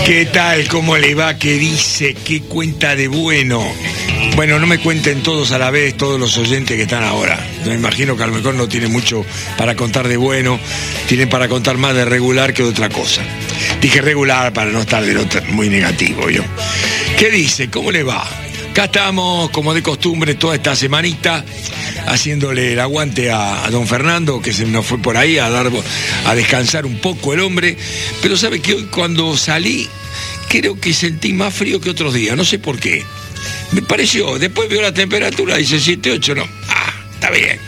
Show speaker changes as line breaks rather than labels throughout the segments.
¿Qué tal? ¿Cómo le va? ¿Qué dice? ¿Qué cuenta de bueno? Bueno, no me cuenten todos a la vez, todos los oyentes que están ahora. Me imagino que a lo mejor no tienen mucho para contar de bueno, tienen para contar más de regular que de otra cosa. Dije regular para no estar muy negativo yo. ¿Qué dice? ¿Cómo le va? Acá estamos, como de costumbre, toda esta semanita, haciéndole el aguante a don Fernando, que se nos fue por ahí a descansar un poco el hombre. Pero sabe que hoy cuando salí, creo que sentí más frío que otros días, no sé por qué. Me pareció, después veo la temperatura, dice 7-8, no, está bien.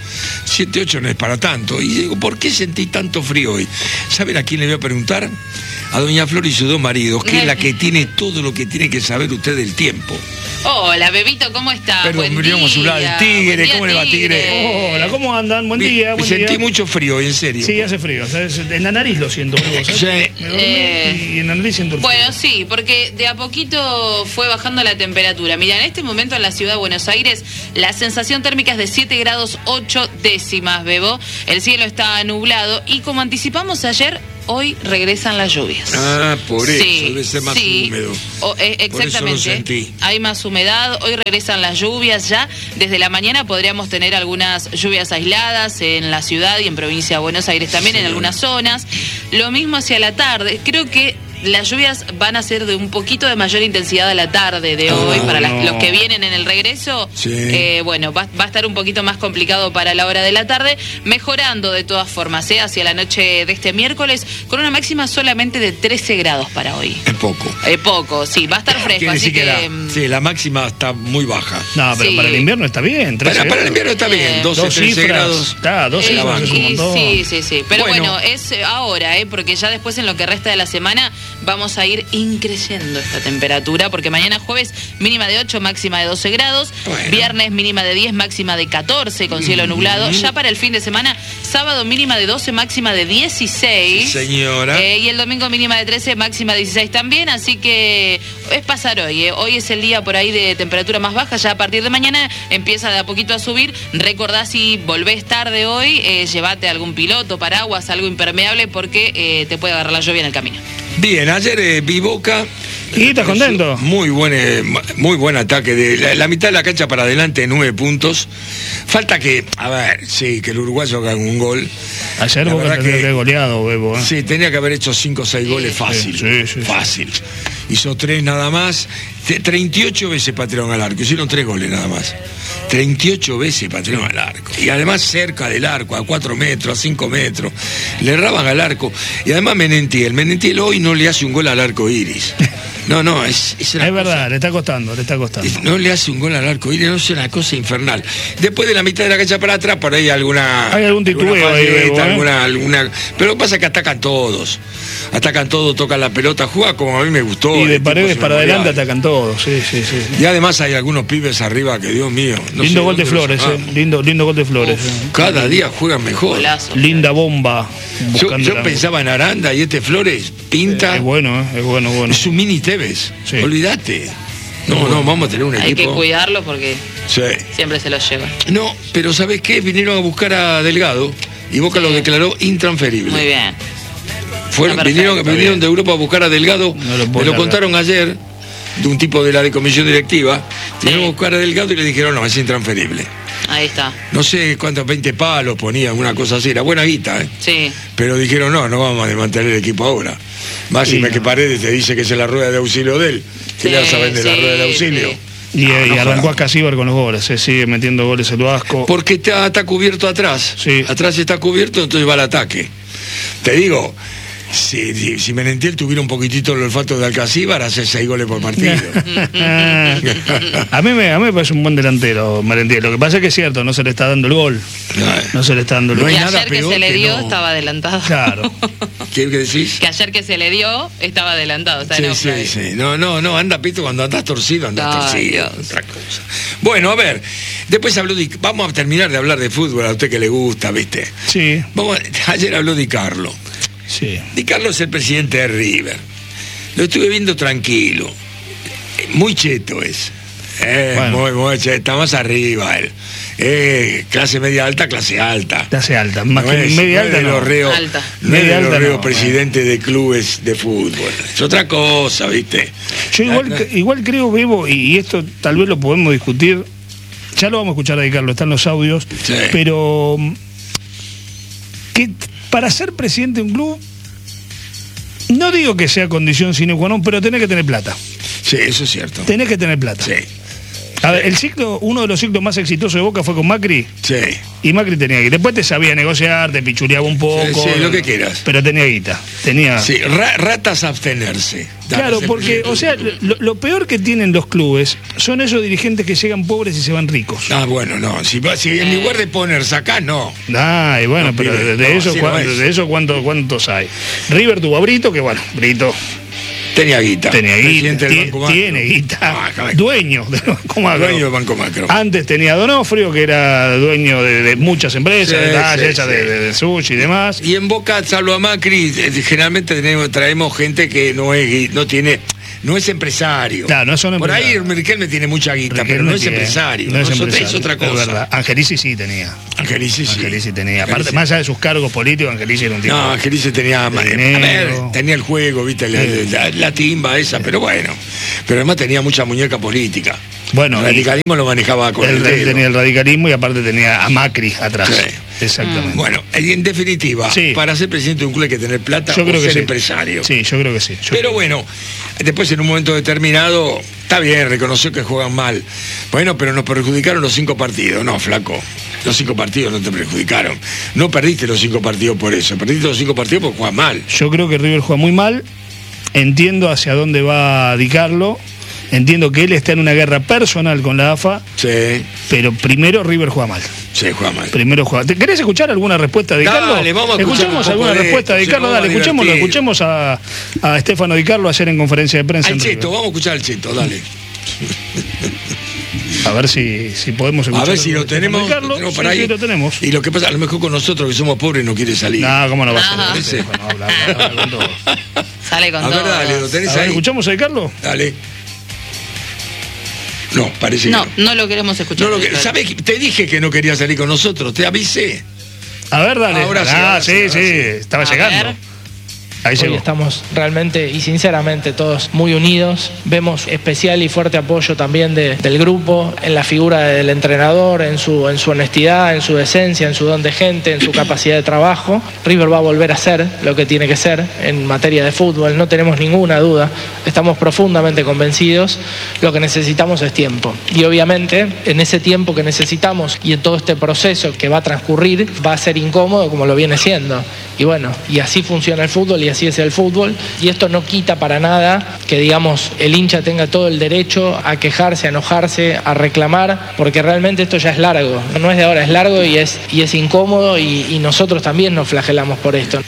7-8 no es para tanto. Y digo, ¿por qué sentí tanto frío hoy? ¿Saben a quién le voy a preguntar? A doña Flor y sus dos maridos, que es la que tiene todo lo que tiene que saber usted del tiempo.
Hola, Bebito, ¿cómo estás?
Perdón, miramos su lado. Tigre,
día,
¿cómo le va, Tigre?
Hola, ¿cómo andan? Buen día, buen
Sentí
día.
mucho frío, en serio.
Sí, hace frío. ¿Sabes? En la nariz lo siento. ¿Sabes?
Sí.
Me dormí y en la nariz siento el frío.
Bueno, sí, porque de a poquito fue bajando la temperatura. Mira, en este momento en la ciudad de Buenos Aires, la sensación térmica es de 7 grados 8 décimas, Bebo. El cielo está nublado y como anticipamos ayer, hoy regresan las lluvias.
Por eso, debe ser más húmedo.
Exactamente.
Por eso lo sentí.
Hay más humedad, hoy regresan las lluvias ya. Desde la mañana podríamos tener algunas lluvias aisladas en la ciudad y en provincia de Buenos Aires también, en algunas zonas. Lo mismo hacia la tarde. Creo que las lluvias van a ser de un poquito de mayor intensidad a la tarde de hoy, para los que vienen en el regreso.
Sí.
Bueno, va a estar un poquito más complicado para la hora de la tarde, mejorando de todas formas, hacia la noche de este miércoles, con una máxima solamente de 13 grados para hoy.
Es poco.
Poco, sí, va a estar fresco,
Quiere
así
decir
que...
la máxima está muy baja.
No, pero
sí.
para el invierno está bien.
Para el invierno está bien, 12-13 grados.
Claro, 12 grados es un montón.
Sí. Pero
Bueno,
es ahora, porque ya después en lo que resta de la semana vamos a ir increciendo esta temperatura, porque mañana jueves mínima de 8, máxima de 12 grados,
bueno.
Viernes mínima de 10, máxima de 14 con cielo nublado, ya para el fin de semana, sábado mínima de 12, máxima de 16.
Sí, señora.
Y el domingo mínima de 13, máxima de 16 también, así que es pasar hoy, hoy es el día por ahí de temperatura más baja, ya a partir de mañana empieza de a poquito a subir. Recordá, si volvés tarde hoy, llévate algún piloto, paraguas, algo impermeable, porque te puede agarrar la lluvia en el camino.
Bien, ayer vi Boca.
¿Y estás contento?
Muy buen ataque. De la mitad de la cancha para adelante, 9 puntos. Falta que, que el uruguayo haga un gol.
Ayer
La
Boca
verdad
tendría que
que
haber goleado, Bebo.
Sí, tenía que haber hecho 5 o 6 goles fácil.
Sí.
Fácil. Hizo 3 nada más. 38 veces patearon al arco. Hicieron 3 goles nada más. 38 veces patearon al arco. Y además cerca del arco, a 4 metros, a 5 metros. Le erraban al arco. Y además Menentiel hoy no le hace un gol al arco iris. No, es
verdad, le está costando.
No le hace un gol al arco iris, no, es una cosa infernal. Después de la mitad de la cancha para atrás, por ahí hay algún
titubeo ahí, Bebo,
alguna. Pero lo que pasa es que atacan todos, tocan la pelota, juega como a mí me gustó.
Y de Paredes para adelante atacan todos, sí.
Y además hay algunos pibes arriba que, Dios mío.
Lindo gol de Flores, lindo gol de Flores.
Cada día juegan mejor.
Golazo.
Linda bomba.
Yo pensaba en Aranda y este Flores pinta.
Es bueno.
Es un mini Tevez,
Sí.
Olvídate. No, vamos a tener un equipo.
Hay que cuidarlo porque
Sí.
siempre se lo lleva.
No, pero ¿sabés qué? Vinieron a buscar a Delgado y Boca lo declaró intransferible.
Muy bien.
Vinieron de Europa a buscar a Delgado, me lo contaron ayer, de un tipo de la comisión directiva. Vinieron a buscar a Delgado y le dijeron, no, es intransferible.
Ahí está.
No sé cuántos, 20 palos ponían, una cosa así, era buena guita,
Sí.
Pero dijeron, no vamos a desmantelar el equipo ahora. Máxime que Paredes te dice que es la rueda de auxilio de él. ¿Qué le vas a vender la rueda de auxilio?
Sí. Y arrancó
jodas.
a Casíbar con los goles, sigue metiendo goles el Vasco.
Porque está cubierto atrás.
Sí.
Atrás está cubierto, entonces va al ataque. Te digo, si Menentiel tuviera un poquitito el olfato de Alcacíbar, hace 6 goles por partido.
a mí me parece un buen delantero, Menentiel. Lo que pasa es que es cierto, no se le está dando el gol. No se le está dando el
No
gol.
hay
Y
nada
ayer que
peor
se le
que
dio
no.
estaba adelantado.
Claro.
¿Qué decís?
Que ayer que se le dio estaba adelantado. Está en offside.
Sí. No, anda pito cuando andás torcido, andás
Ay,
torcido.
Dios.
Otra cosa. Bueno, a ver, después vamos a terminar de hablar de fútbol, a usted que le gusta, ¿viste?
Sí.
Ayer habló Di Carlo.
Sí.
Di Carlo es el presidente de River. Lo estuve viendo tranquilo. Muy cheto es.
Bueno.
Está más arriba él. Clase media alta, clase alta.
Clase alta, más que media alta.
No es
Alta.
de los reos presidente de clubes de fútbol. Es otra cosa, ¿viste?
Yo igual creo, Bebo, y esto tal vez lo podemos discutir, ya lo vamos a escuchar ahí, Carlos, están los audios,
Sí.
pero que para ser presidente de un club, no digo que sea condición sine qua non, pero tenés que tener plata.
Sí, eso es cierto.
Tenés que tener plata.
Sí.
A ver, uno de los ciclos más exitosos de Boca fue con Macri,
Sí.
y Macri tenía guita. Después te sabía negociar, te pichuleaba un poco.
Sí, lo que quieras.
Pero tenía guita. Tenía...
Sí, ratas abstenerse.
Claro, porque, o sea, lo peor que tienen los clubes son esos dirigentes que llegan pobres y se van ricos.
Ah, bueno, no. Si en lugar de poner acá, no.
Ay, bueno,
No,
pero
pibe,
de
no,
eso,
así no es.
de eso ¿cuántos hay? River tuvo a Brito, que bueno, Brito
Tenía guita. Presidente del Banco Macro.
tiene guita.
Ah,
Dueño del Banco Macro.
Dueño del Banco Macro.
Antes tenía a Donofrio, que era dueño de muchas empresas,
Sí,
de tallas,
sí,
de sushi y demás.
Y en Boca, salvo a Macri, generalmente traemos gente que no es empresario.
Claro, no son
Por ahí
empresarios.
Riquelme tiene mucha guita,
Riquelme
pero no es
tiene-
empresario.
no es
Eso
empresario,
es otra
es
cosa.
verdad. Angelici sí tenía.
Angelici sí.
Angelici tenía. Aparte,
Angelici.
más allá de sus cargos políticos, Angelici era un tipo.
No, Angelici tenía, a ver,
dinero.
tenía el juego, viste, la timba esa, pero bueno. Pero además tenía mucha muñeca política.
Bueno,
el radicalismo lo manejaba con el
él
dedo.
tenía el radicalismo y aparte tenía a Macri atrás.
Sí.
Exactamente.
Bueno, y en definitiva,
Sí.
para ser presidente de un club hay que tener plata
Yo creo
o
que
ser
sí.
empresario.
Sí, yo creo que sí.
Pero bueno, después en un momento determinado, está bien, reconoció que juegan mal. Bueno, pero nos perjudicaron los 5 partidos. No, flaco. Los 5 partidos no te perjudicaron. No perdiste los 5 partidos por eso. Perdiste los 5 partidos porque juegas mal.
Yo creo que River juega muy mal. Entiendo hacia dónde va Di Carlo. Entiendo que él está en una guerra personal con la AFA,
Sí,
pero primero River juega mal.
sí, juega mal.
Primero juega. ¿Te querés escuchar alguna respuesta de Di
Dale,
Carlo?
vamos a escuchar
Escuchemos
un poco
alguna
de
respuesta de Di
esto,
Carlo,
se
dale,
nos va
escuchémoslo.
divertido.
Escuchemos a Stefano Di Carlo ayer en conferencia de prensa.
Al
en
Cheto,
River.
vamos a escuchar al Cheto, dale.
A ver si podemos
A
escuchar.
ver si lo tenemos,
Di Carlo.
lo tenemos por
Sí,
ahí.
sí, lo tenemos.
Y lo que pasa, a lo mejor con nosotros que somos pobres no quiere salir.
No, ¿cómo no va a
Ajá.
ser? Stefano, habla con todos.
Sale con
A ver,
todo.
dale, lo tenés
A ver,
ahí.
¿escuchamos a Di Carlo?
Dale. No, parece
No,
que no.
no lo queremos escuchar.
¿Sabés? Te dije que no quería salir con nosotros, te avisé.
A ver, dale.
Ahora sí,
Ah,
ahora sí, ahora
sí,
sí.
estaba
A
llegando.
ver.
Ahí
Hoy
llegó.
estamos realmente y sinceramente todos muy unidos. Vemos especial y fuerte apoyo también del grupo, en la figura del entrenador, en su honestidad, en su decencia, en su don de gente, en su capacidad de trabajo. River va a volver a ser lo que tiene que ser en materia de fútbol, no tenemos ninguna duda. Estamos profundamente convencidos. Lo que necesitamos es tiempo. Y obviamente en ese tiempo que necesitamos y en todo este proceso que va a transcurrir, va a ser incómodo como lo viene siendo. Y bueno, y así funciona el fútbol y así es el fútbol. Y esto no quita para nada que, digamos, el hincha tenga todo el derecho a quejarse, a enojarse, a reclamar, porque realmente esto ya es largo. No es de ahora, es largo y es incómodo y nosotros también nos flagelamos por esto.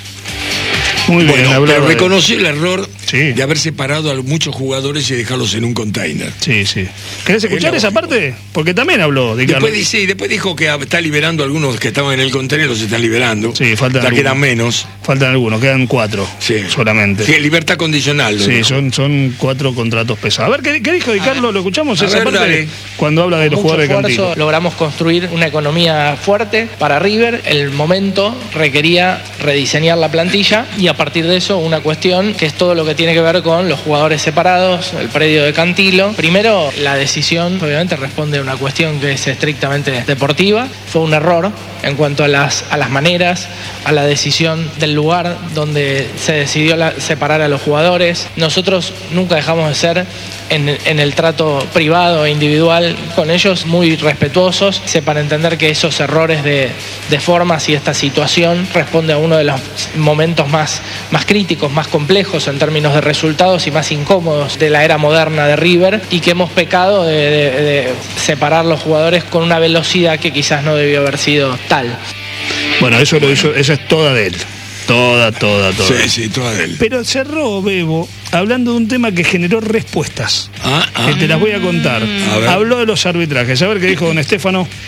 Muy bien,
Bueno,
hablaba
pero
de-
reconoció el error
Sí.
de haber separado a muchos jugadores y dejarlos en un container.
Sí, sí. ¿Querés escuchar
Él
esa
habló.
parte? Porque también habló Di Carlo.
Después dijo que está liberando a algunos que estaban en el contenedor, los están liberando.
Sí, faltan
Ya
algunos.
quedan menos.
Faltan algunos, quedan 4
Sí.
solamente.
Sí, libertad condicional. lo
Sí,
dijo.
son 4 contratos pesados. A ver, ¿qué dijo Di Carlo? ¿Lo escuchamos
A
esa
ver,
parte?
dale.
Cuando habla de los
Mucho
jugadores de
esfuerzo
Cantilo.
logramos construir una economía fuerte para River. El momento requería rediseñar la plantilla y a partir de eso una cuestión que es todo lo que tiene que ver con los jugadores separados, el predio de Cantilo. Primero, la decisión obviamente responde a una cuestión que es estrictamente deportiva. Fue un error en cuanto a las maneras, a la decisión del lugar donde se decidió separar a los jugadores. Nosotros nunca dejamos de ser en el trato privado e individual con ellos muy respetuosos, sepan entender que esos errores de formas y esta situación responde a uno de los momentos más críticos, más complejos en términos de resultados y más incómodos de la era moderna de River, y que hemos pecado de separar los jugadores con una velocidad que quizás no debió haber sido tal.
Bueno, eso lo hizo, esa es toda de él. Toda.
Sí, toda de él.
Pero cerró Bebo hablando de un tema que generó respuestas. Que te las voy a contar.
A ver.
Habló de los arbitrajes. A ver qué dijo don Estefano.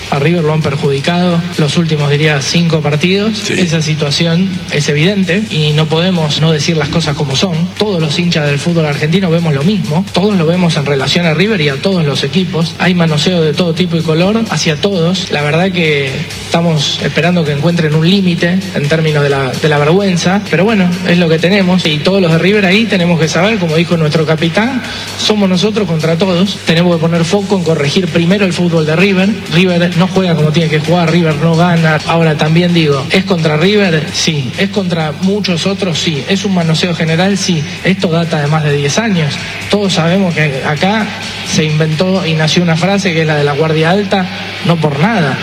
A River lo han perjudicado los últimos, diría, 5 partidos.
Sí.
Esa situación es evidente y no podemos no decir las cosas como son. Todos los hinchas del fútbol argentino vemos lo mismo. Todos lo vemos en relación a River y a todos los equipos. Hay manoseo de todo tipo y color hacia todos. La verdad que estamos esperando que encuentren un límite en términos de la vergüenza. Pero bueno, es lo que tenemos. Y todos los de River ahí tenemos que saber, como dijo nuestro capitán, somos nosotros contra todos. Tenemos que poner foco en corregir primero el fútbol de River. River no juega como tiene que jugar, River no gana. Ahora también digo, ¿es contra River? Sí. ¿Es contra muchos otros? Sí. ¿Es un manoseo general? Sí. Esto data de más de 10 años. Todos sabemos que acá se inventó y nació una frase que es la de la guardia alta, no por nada.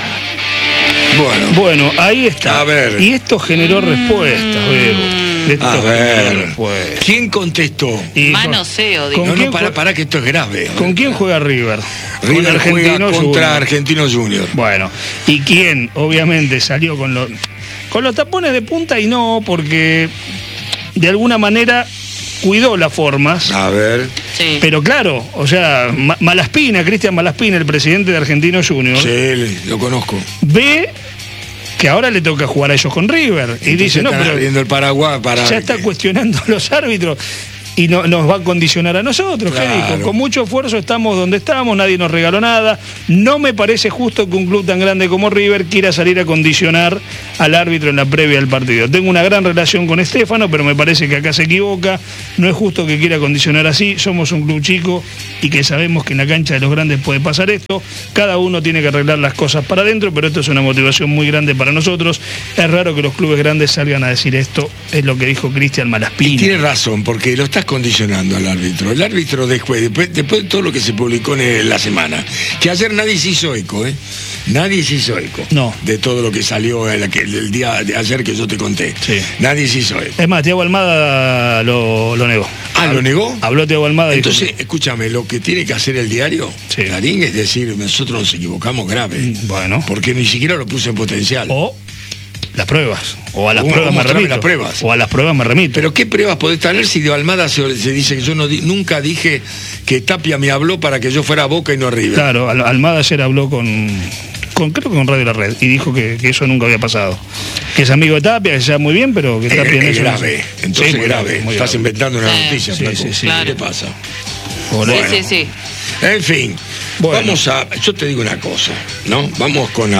Bueno,
ahí está.
A ver.
Y esto generó respuestas, Bebo.
a ver. ¿Quién contestó?
Manoseo, digo.
¿Con quién
Para que esto es grave.
¿Con quién juega River?
River juega contra
Junior.
Argentinos Junior.
Bueno, ¿y quién obviamente salió con los tapones de punta? Y no, porque de alguna manera cuidó las formas.
A ver.
Sí.
Pero claro, o sea, Malaspina, Cristian Malaspina, el presidente de Argentinos Junior,
Sí, lo conozco.
ve que ahora le toca jugar a ellos con River. Y
Entonces
dice, no,
están
pero
abriendo el Paraguay para
ya está cuestionando a los árbitros y nos va a condicionar a nosotros. ¿Qué
Claro.
dijo? Con mucho esfuerzo estamos donde estamos, nadie nos regaló nada. No me parece justo que un club tan grande como River quiera salir a condicionar al árbitro en la previa del partido. Tengo una gran relación con Estefano, pero me parece que acá se equivoca. No es justo que quiera condicionar así. Somos un club chico y que sabemos que en la cancha de los grandes puede pasar esto. Cada uno tiene que arreglar las cosas para adentro, pero esto es una motivación muy grande para nosotros. Es raro que los clubes grandes salgan a decir esto. Es lo que dijo Cristian
Y
Malaspina.
tiene razón, porque lo estás condicionando al árbitro. El árbitro después de todo lo que se publicó en la semana, que ayer nadie se hizo eco, ¿eh? Nadie se hizo eco.
No.
De todo lo que salió el día de ayer que yo te conté.
Sí.
Nadie se hizo eco.
Es más, Thiago Almada lo negó.
Ah, ¿lo negó?
Habló Thiago Almada y dijo
Entonces, escúchame, lo que tiene que hacer el diario,
Sí.
Clarín, es decir, nosotros nos equivocamos grave.
Bueno.
Porque ni siquiera lo puso en potencial.
o las pruebas, o a las
¿Cómo
pruebas me
mostrame
remito.
las pruebas?
O a las pruebas me remito.
Pero ¿qué pruebas podés tener si de Almada se dice que yo nunca dije que Tapia me habló para que yo fuera a Boca y no a River?
Claro, Almada ayer habló con creo que con Radio La Red, y dijo que eso nunca había pasado. Que es amigo de Tapia, que se llama muy bien, pero que Tapia en
Es
eso
grave,
no-
entonces
Sí, muy
grave.
muy
Estás
grave.
inventando una
Sí.
noticia,
Sí,
flaco.
sí, sí.
Claro.
¿Qué pasa?
Bueno,
Sí.
En fin,
Bueno.
vamos a. Yo te digo una cosa, ¿no? Vamos con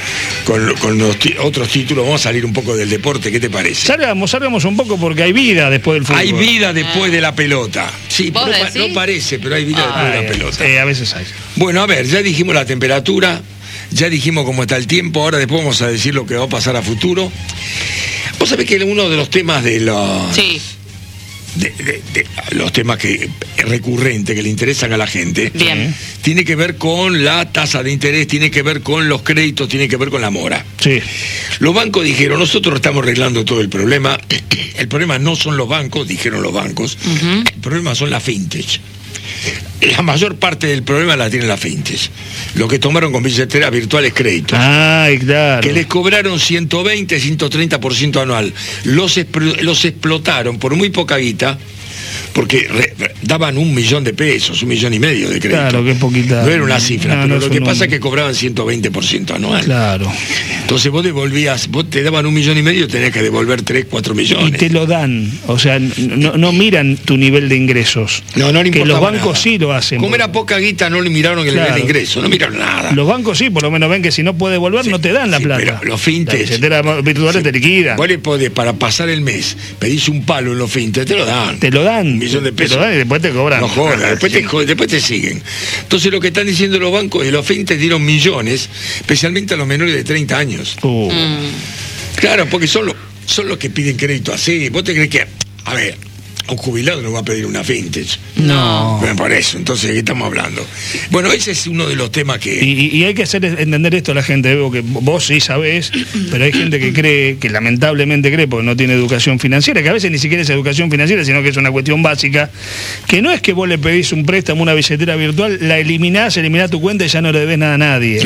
los otros títulos, vamos a salir un poco del deporte, ¿qué te parece?
Salgamos un poco porque hay vida después del fútbol.
Hay vida después de la pelota. Sí,
¿Vos
no,
decís?
no parece, pero hay vida después de la pelota.
A veces hay.
Bueno, a ver, ya dijimos la temperatura, ya dijimos cómo está el tiempo, ahora después vamos a decir lo que va a pasar a futuro. Vos sabés que uno de los temas de los...
Sí.
de los temas que recurrentes que le interesan a la gente,
Bien.
tiene que ver con la tasa de interés, tiene que ver con los créditos, tiene que ver con la mora.
Sí.
Los bancos dijeron, nosotros estamos arreglando todo el problema. El problema no son los bancos, dijeron los bancos. El problema son las fintech. La mayor parte del problema la tiene la fintech. Lo que tomaron con billeteras virtuales créditos.
Ay, claro.
Que les cobraron 120, 130% anual. Los explotaron por muy poca guita, porque daban 1 millón de pesos, 1,5 millones de crédito.
Claro, qué poquita.
No era una cifra,
No,
pero
no
lo
es
que
un
pasa es
número.
que cobraban 120% anual.
Claro.
Entonces vos devolvías, vos te daban 1,5 millones, tenés que devolver 3, 4
Y
millones.
te lo dan. O sea, no miran tu nivel de ingresos.
No le
Que los
importaba
bancos
nada.
sí lo hacen.
Como era poca guita, no le miraron el
Claro.
nivel de ingreso, no miraron nada.
Los bancos sí, por lo menos ven que si no puede devolver
Sí,
no te dan la
sí,
plata.
pero los fintech-
Las billeteras virtuales te liquidan.
Vos le podés, para pasar el mes, pedís un palo en los fintech, te lo dan.
Te lo dan.
1 millón de pesos.
Te lo dan y después te cobran.
No jodas, después te siguen. Entonces lo que están diciendo los bancos y los fintech dieron millones, especialmente a los menores de 30 años. Claro, porque son los que piden crédito así. ¿Vos te crees que, a ver, a un jubilado no va a pedir una fintech?
No.
Bueno, por eso, entonces, ¿de qué estamos hablando? Bueno, ese es uno de los temas que...
Y hay que hacer entender esto a la gente, Bebo, que vos sí sabés, pero hay gente que cree, que lamentablemente cree, porque no tiene educación financiera, que a veces ni siquiera es educación financiera, sino que es una cuestión básica, que no es que vos le pedís un préstamo, una billetera virtual, la eliminás tu cuenta y ya no le debes nada a nadie.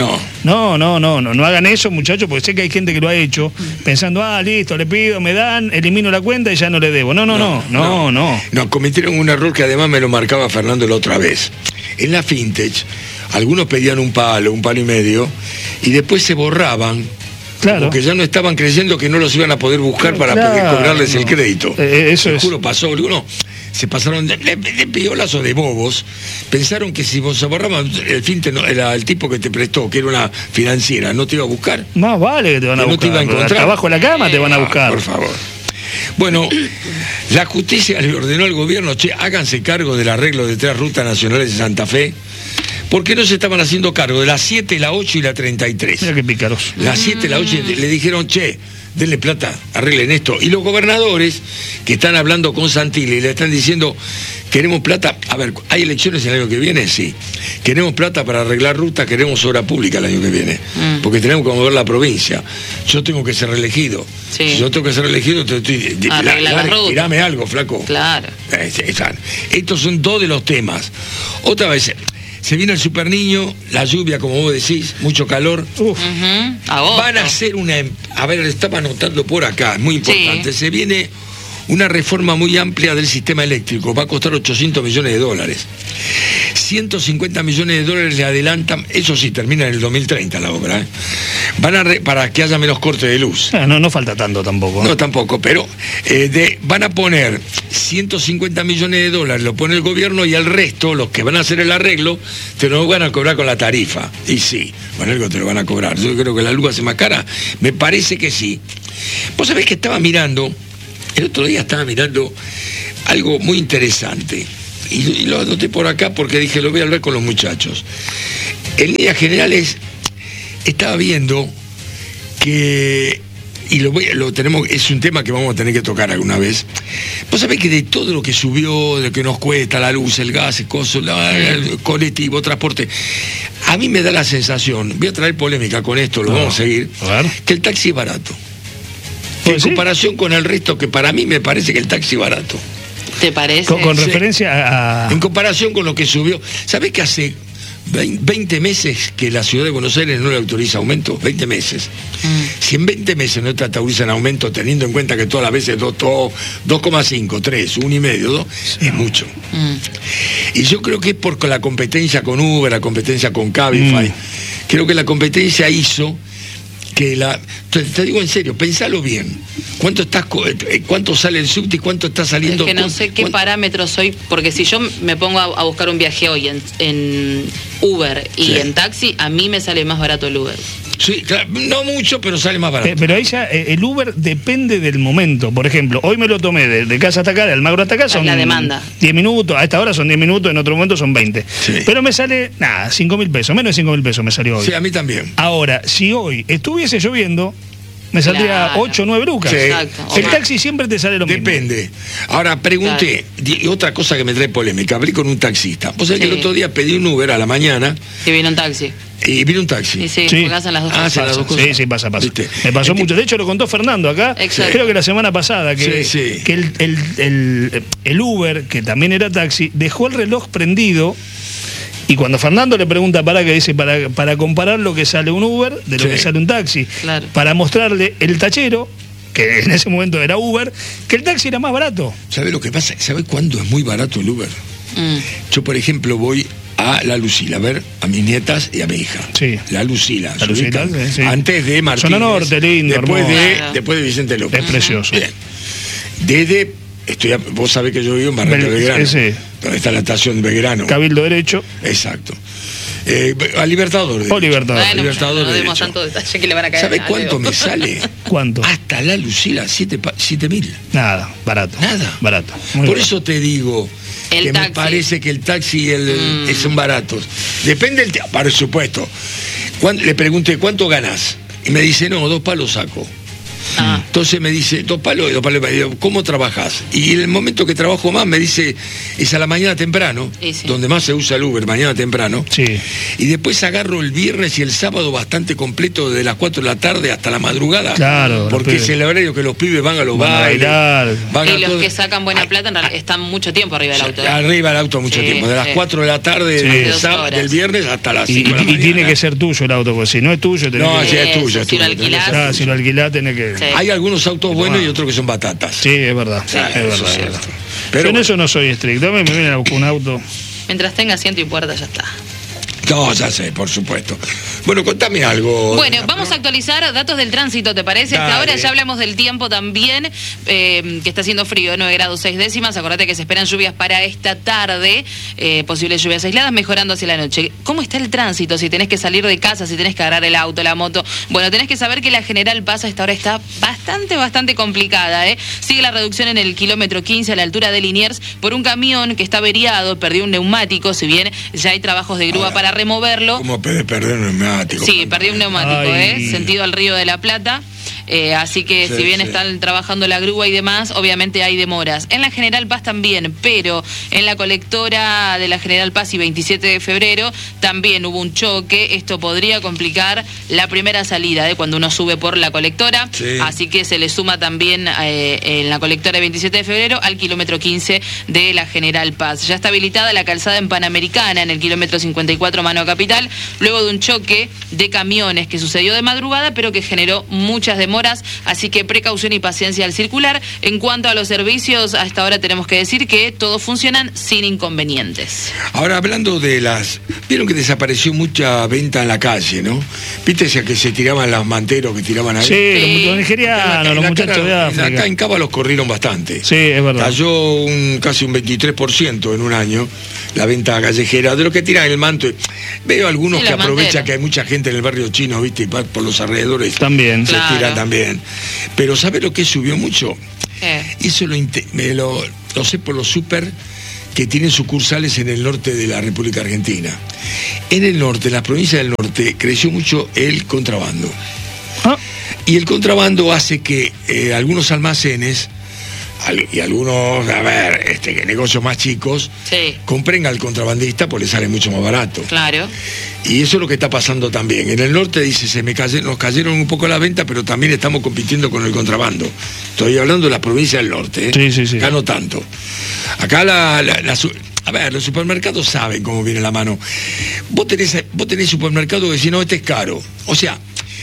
No hagan eso, muchachos, porque sé que hay gente que lo ha hecho, pensando, listo, le pido, me dan, elimino la cuenta y ya no le debo. No. No.
No, cometieron un error que además me lo marcaba Fernando la otra vez. En la vintage, algunos pedían un palo y medio, y después se borraban.
Claro.
Porque ya no estaban creyendo que no los iban a poder buscar para poder cobrarles el crédito.
Eso
Te
es.
juro, pasó. Algunos se pasaron de piolas o de bobos. Pensaron que si vos se borraban, el finte era el tipo que te prestó, que era una financiera, no te iba a buscar.
Más vale que te van a
Que no te
buscar.
iba a encontrar.
Hasta abajo de la cama te van a buscar.
Por favor. Bueno, la justicia le ordenó al gobierno, háganse cargo del arreglo de 3 rutas nacionales de Santa Fe, porque no se estaban haciendo cargo de la 7, la 8 y la 33.
Mira qué pícaros.
La 7, la 8, le dijeron, denle plata, arreglen esto. Y los gobernadores que están hablando con Santilli le están diciendo, queremos plata. A ver, ¿hay elecciones el año que viene? Sí. Queremos plata para arreglar rutas, queremos obra pública el año que viene. Porque tenemos que mover la provincia. Yo tengo que ser reelegido.
Sí.
Si yo tengo que ser reelegido, tirame algo, flaco.
Claro.
Estos son 2 de los temas. Otra vez, se viene el Super Niño, la lluvia, como vos decís, mucho calor. Van a hacer a ver, estaba anotando por acá, es muy importante. Sí. Se viene una reforma muy amplia del sistema eléctrico, va a costar $800 millones. 150 millones de dólares le adelantan, eso sí, termina en el 2030 la obra, para que haya menos corte de luz.
No falta tanto tampoco.
No, tampoco, pero van a poner 150 millones de dólares, lo pone el gobierno, y el resto, los que van a hacer el arreglo, te lo van a cobrar con la tarifa. Y sí, bueno, algo te lo van a cobrar. Yo creo que la luz hace más cara, me parece que sí. Vos sabés que el otro día estaba mirando algo muy interesante, y lo anoté por acá porque dije, lo voy a hablar con los muchachos. En líneas generales, estaba viendo que, y lo tenemos, es un tema que vamos a tener que tocar alguna vez. Vos sabés que de todo lo que subió, de que nos cuesta la luz, el gas, el colectivo, transporte, a mí me da la sensación, voy a traer polémica con esto, lo vamos a seguir, que el taxi es barato. En comparación con el resto, que para mí me parece que el taxi es barato.
¿Te parece?
Con referencia a...
En comparación con lo que subió. ¿Sabés que hace 20 meses que la ciudad de Buenos Aires no le autoriza aumento? 20 meses. Si en 20 meses no te autorizan aumento, teniendo en cuenta que todas las veces 2,5, 3, 1,5, 2, es mucho. Y yo creo que es por la competencia con Uber, la competencia con Cabify. Creo que la competencia hizo que te digo en serio, pensalo bien. ¿Cuánto sale el subte y cuánto está saliendo?
Es que no sé qué parámetros hoy, porque si yo me pongo a buscar un viaje hoy en Uber y en taxi, a mí me sale más barato el Uber.
Sí, claro, no mucho, pero sale más barato.
Pero ahí ya el Uber depende del momento. Por ejemplo, hoy me lo tomé de casa hasta acá, de Almagro hasta acá, son
la demanda.
10 minutos, a esta hora son 10 minutos, en otro momento son 20.
Sí.
Pero me sale, 5.000 pesos, menos de 5.000 pesos me salió hoy.
Sí, a mí también.
Ahora, si hoy estuviese lloviendo, me saldría 8 o 9 lucas.
Sí.
Exacto.
El taxi siempre te sale lo mismo.
Depende. Ahora, pregunté, y otra cosa que me trae polémica, hablé con un taxista. Vos sabés que el otro día pedí un Uber a la mañana.
Y vino un taxi.
Y vino un taxi.
Y sí, porque hacen las dos cosas.
Hacen las dos cosas.
Sí, pasa.
¿Viste?
Me pasó mucho. De hecho, lo contó Fernando acá.
Exacto.
Creo que la semana pasada, que
Sí.
el Uber, que también era taxi, dejó el reloj prendido. Y cuando Fernando le pregunta para comparar lo que sale un Uber de lo que sale un taxi,
claro,
para mostrarle el tachero, que en ese momento era Uber, que el taxi era más barato.
¿Sabés lo que pasa? ¿Sabés cuándo es muy barato el Uber? Yo, por ejemplo, voy a la Lucila a ver a mis nietas y a mi hija.
Sí.
La Lucila.
Sí.
Antes de Martínez.
Zona Norte, lindo,
después de Vicente López.
Es precioso.
Bien. Vos sabés que yo vivo en Barrio Belgrano.
Sí.
Donde está la estación de Belgrano.
Cabildo Derecho.
Exacro. A Libertador.
Libertador.
Bueno,
Libertador
no
de
demos tanto detalle que le van a caer.
¿Sabés cuánto me sale?
¿Cuánto?
Hasta la Lucila, 7.000.
Nada, barato.
Nada.
Barato.
Por eso te digo que me parece que el taxi son baratos. Depende del por supuesto. Le pregunté, ¿cuánto ganás? Y me dice, no, 2 palos saco. Entonces me dice, 2 palos y 2 palos. Me digo, ¿cómo trabajás? Y en el momento que trabajo más me dice, es a la mañana temprano, donde más se usa el Uber, mañana temprano.
Sí.
Y después agarro el viernes y el sábado bastante completo, de las 4 de la tarde hasta la madrugada.
Claro.
Porque es el horario que los pibes van a los bailes.
Y los que sacan buena plata en realidad están mucho tiempo arriba del auto.
Arriba del auto mucho tiempo, de las 4 de la tarde del viernes hasta las 5 de la mañana.
Y tiene que ser tuyo el auto, porque si no es tuyo,
tenés que...
Si lo alquilás, tenés que...
Sí.
Hay algunos autos buenos y otros que son batatas.
Sí, es verdad.
Sí,
es
eso
verdad,
es
es
cierto.
verdad.
Pero
Yo en
bueno.
eso no soy estricto. A mí me vienen a buscar un auto.
Mientras tenga asiento y puerta, ya está.
No, ya sé, por supuesto. Bueno, contame algo.
Bueno, vamos a actualizar datos del tránsito, ¿te parece? Hasta
Dale.
ahora ya hablamos del tiempo también, que está haciendo frío, 9 grados 6 décimas. Acordate que se esperan lluvias para esta tarde, posibles lluvias aisladas, mejorando hacia la noche. ¿Cómo está el tránsito? Si tenés que salir de casa, si tenés que agarrar el auto, la moto. Bueno, tenés que saber que la General Paz a esta hora está bastante complicada, ¿eh? Sigue la reducción en el kilómetro 15 a la altura de Liniers por un camión que está averiado, perdió un neumático, si bien ya hay trabajos de grúa para removerlo.
¿Cómo puede perder un neumático?
Sí, perdió un neumático,
Ay.
sentido al Río de la Plata. Así que
Sí,
si bien
sí.
están trabajando la grúa y demás, obviamente hay demoras. En la General Paz también, pero en la colectora de la General Paz y 27 de febrero también hubo un choque. Esto podría complicar la primera salida de cuando uno sube por la colectora.
Sí.
Así que se le suma también en la colectora de 27 de febrero al kilómetro 15 de la General Paz. Ya está habilitada la calzada en Panamericana en el kilómetro 54 Mano Capital, luego de un choque de camiones que sucedió de madrugada, pero que generó muchas demoras, así que precaución y paciencia al circular. En cuanto a los servicios, hasta ahora tenemos que decir que todos funcionan sin inconvenientes.
Ahora, hablando de las... Vieron que desapareció mucha venta en la calle, ¿no? ¿Viste ese que se tiraban los manteros que tiraban ahí?
Sí, los nigerianos,
En
los
la
muchachos
cara-
de África.
Acá en Cava los corrieron bastante.
Sí, es verdad.
Cayó casi un 23% en un año la venta callejera de lo que tiran el manto. Veo algunos
Sí,
que
los
aprovechan
manteros.
que hay mucha gente en el barrio chino, ¿viste? Y por los alrededores
También.
se
Claro.
tiran también. Pero ¿sabés lo que subió mucho? Eso lo sé por los súper que tienen sucursales en el norte de la República Argentina. En el norte, en las provincias del norte, creció mucho el contrabando.
Ah,
Y el contrabando hace que algunos almacenes y algunos, que negocios más chicos,
Sí,
compren al contrabandista porque le sale mucho más barato.
claro.
Y eso es lo que está pasando también. En el norte dice, nos cayeron un poco la venta, pero también estamos compitiendo con el contrabando. Estoy hablando de las provincias del norte.
Sí.
Acá no tanto. Acá los supermercados saben cómo viene la mano. Vos tenés supermercados que decís, no, este es caro. O sea,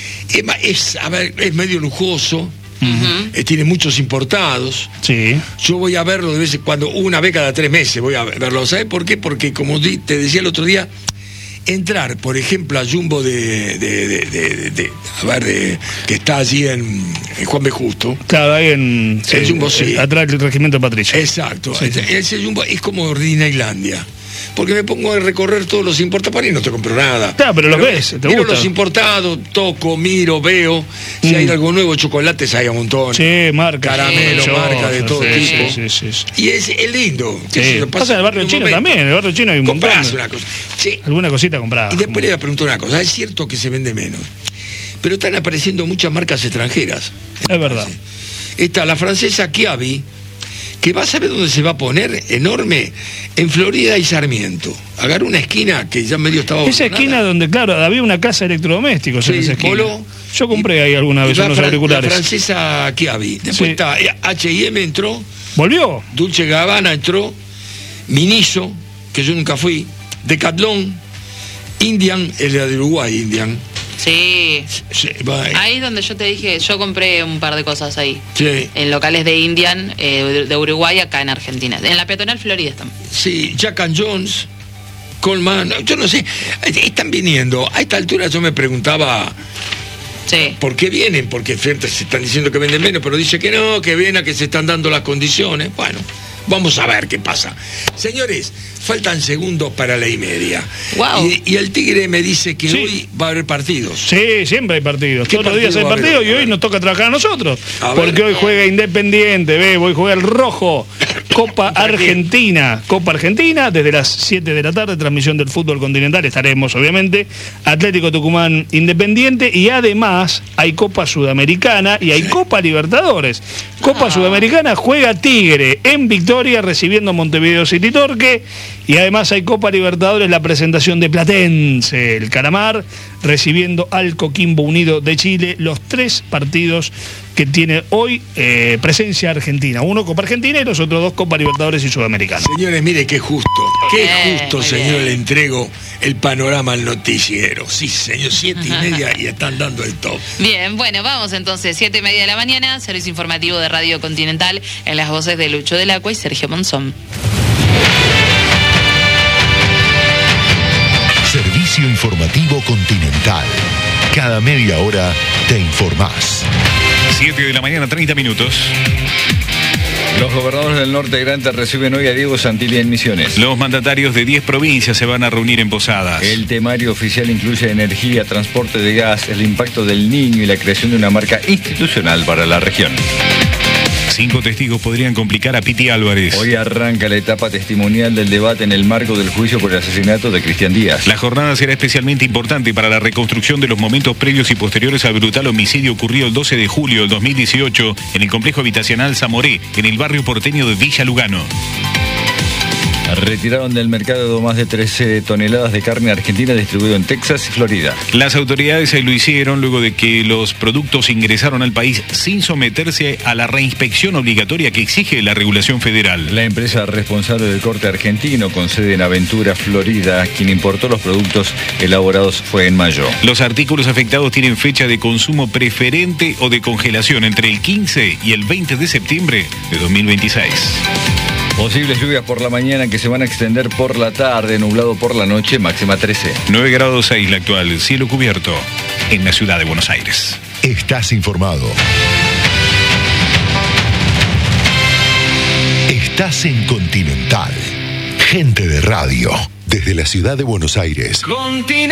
es medio lujoso. Tiene muchos importados.
sí.
Yo voy a verlo de vez en cuando, una vez cada 3 meses voy a verlo. ¿Sabes por qué? Porque como te decía el otro día, entrar, por ejemplo, a Jumbo que está allí en Juan B. Justo.
Claro, ahí en...
El Jumbo, sí.
Atrás del regimiento Patricia.
Exacto.
Sí, sí.
Ese Jumbo es como Disneylandia. Porque me pongo a recorrer todos los importados y no te compro nada.
Claro, pero los ves, te
miro
gusta.
los importados, toco, miro, veo. Si hay algo nuevo, chocolates hay un montón.
Sí, marca.
Caramelo, marca de todo tipo.
Sí.
Y es lindo.
Sí.
Eso
Pasa en el barrio
un
chino
momento.
también. En el barrio chino hay un montón.
Comprás
de-
una cosa. Sí.
Alguna cosita comprada.
Y después le voy a preguntar una cosa. Es cierto que se vende menos, pero están apareciendo muchas marcas extranjeras.
Es verdad.
Está la francesa Chiavi, que va a saber dónde se va a poner, enorme, en Florida y Sarmiento. Agarró una esquina que ya medio estaba
Esa
abandonada.
esquina donde, claro, había una casa de electrodomésticos en
Sí,
esa esquina.
Polo.
Yo compré ahí alguna vez
Y va
unos
la
auriculares.
francesa Chiavi. Después
Sí.
está H&M entró,
¿Volvió?
Dolce Gabbana entró, Miniso, que yo nunca fui, Decathlon, Indian, el de Uruguay, Indian.
Sí.
Va,
Ahí es donde yo te dije, yo compré un par de cosas ahí.
sí,
En locales de Indian, de Uruguay, acá en Argentina. En la peatonal Florida están.
sí, Jack and Jones, Coleman, yo no sé, están viniendo. A esta altura yo me preguntaba
Sí.
por qué vienen, porque se están diciendo que venden menos, pero dice que no, que vienen, que se están dando las condiciones. Bueno, vamos a ver qué pasa. Señores, faltan segundos para la 1:30.
Guau.
Y el Tigre me dice que
Sí.
hoy va a haber partidos.
Sí, siempre hay partidos.
¿Qué
Todos los días hay
partido va a haber?
partidos y
A
hoy
ver.
nos toca trabajar a nosotros.
A
Porque
ver.
hoy juega Independiente, hoy juega el Rojo. Copa Argentina. Copa Argentina, desde las 7 de la tarde, transmisión del fútbol continental. Estaremos, obviamente. Atlético Tucumán Independiente. Y además hay Copa Sudamericana y hay Copa Libertadores. Copa Sudamericana juega Tigre en Victoria, recibiendo Montevideo City Torque. Y además hay Copa Libertadores, la presentación de Platense, el Calamar, recibiendo al Coquimbo Unido de Chile. Los 3 partidos que tiene hoy presencia argentina. Uno Copa Argentina y los otros 2 Copa Libertadores y Sudamericana.
Señores, mire qué justo, señor, le entrego el panorama al noticiero. Sí, señor, 7:30 y están dando el top.
Bien, bueno, vamos entonces, 7:30 de la mañana, servicio informativo de Radio Continental, en las voces de Lucho del Acua y Sergio Monzón.
Servicio informativo Continental. Cada media hora te informás.
7 de la mañana, 30 minutos.
Los gobernadores del norte grande reciben hoy a Diego Santilli en Misiones.
Los mandatarios de 10 provincias se van a reunir en Posadas.
El temario oficial incluye energía, transporte de gas, el impacto del Niño y la creación de una marca institucional para la región.
5 testigos podrían complicar a Piti Álvarez.
Hoy arranca la etapa testimonial del debate en el marco del juicio por el asesinato de Cristian Díaz.
La jornada será especialmente importante para la reconstrucción de los momentos previos y posteriores al brutal homicidio ocurrido el 12 de julio del 2018 en el complejo habitacional Zamoré, en el barrio porteño de Villa Lugano.
Retiraron del mercado más de 13 toneladas de carne argentina distribuido en Texas y Florida.
Las autoridades lo hicieron luego de que los productos ingresaron al país sin someterse a la reinspección obligatoria que exige la regulación federal.
La empresa responsable del corte argentino, con sede en Aventura, Florida, quien importó los productos elaborados fue en mayo.
Los artículos afectados tienen fecha de consumo preferente o de congelación entre el 15 y el 20 de septiembre de 2026.
Posibles lluvias por la mañana que se van a extender por la tarde, nublado por la noche, máxima 13.
9 grados 6 la actual, cielo cubierto en la ciudad de Buenos Aires.
Estás informado. Estás en Continental. Gente de radio, desde la ciudad de Buenos Aires.